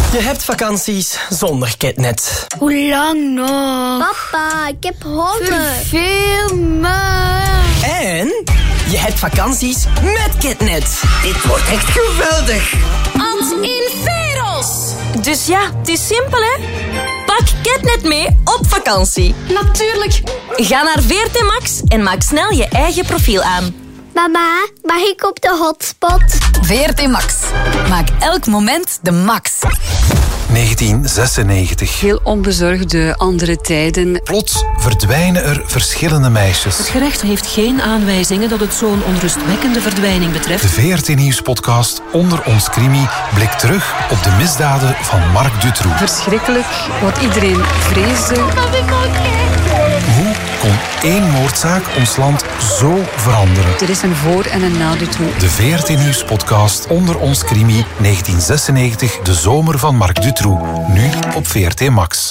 Je hebt vakanties zonder KitNet. Hoe lang nog? Papa, ik heb honger. Veel maar. En je hebt vakanties met KitNet. Dit wordt echt geweldig. Ans in Veros. Dus ja, het is simpel, hè? Pak KitNet mee op vakantie. Natuurlijk. Ga naar VRT Max en maak snel je eigen profiel aan. Mama, mag ik op de hotspot? VRT Max. Maak elk moment de max. 1996. Heel onbezorgde andere tijden. Plots verdwijnen er verschillende meisjes. Het gerecht heeft geen aanwijzingen dat het zo'n onrustwekkende verdwijning betreft. De VRT Nieuws-podcast Onder ons Crimi blikt terug op de misdaden van Marc Dutroux. Verschrikkelijk, wat iedereen vreesde. Hoe kon één moordzaak ons land zo veranderen? Er is een voor- en een na Dutroux. De VRT Nieuws-podcast Onder ons Crimi 1996, de zomer van Marc Dutroux. Nu op VRT Max.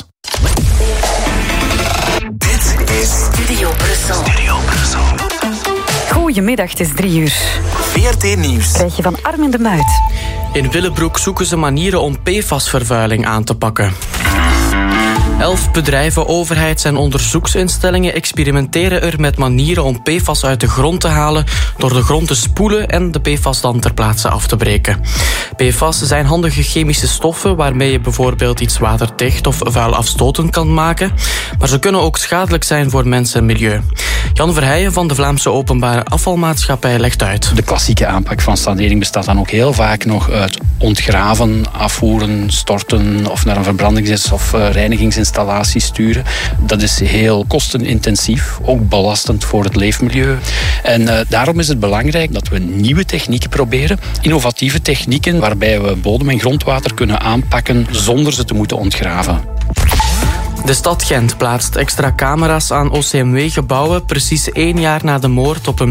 Dit is Studio Brussel. Goedemiddag, het is 3 uur. VRT Nieuws. Krijg je van Armin de Muit. In Willebroek zoeken ze manieren om PFAS-vervuiling aan te pakken. 11 bedrijven, overheids- en onderzoeksinstellingen experimenteren er met manieren om PFAS uit de grond te halen door de grond te spoelen en de PFAS dan ter plaatse af te breken. PFAS zijn handige chemische stoffen waarmee je bijvoorbeeld iets waterdicht of vuil afstotend kan maken, maar ze kunnen ook schadelijk zijn voor mens en milieu. Jan Verheijen van de Vlaamse Openbare Afvalmaatschappij legt uit. De klassieke aanpak van sanering bestaat dan ook heel vaak nog uit ontgraven, afvoeren, storten of naar een verbrandings- of reinigingsinstallatie sturen. Dat is heel kostenintensief, ook belastend voor het leefmilieu. En daarom is het belangrijk dat we nieuwe technieken proberen, innovatieve technieken waarbij we bodem- en grondwater kunnen aanpakken zonder ze te moeten ontgraven. De stad Gent plaatst extra camera's aan OCMW-gebouwen precies 1 jaar na de moord op een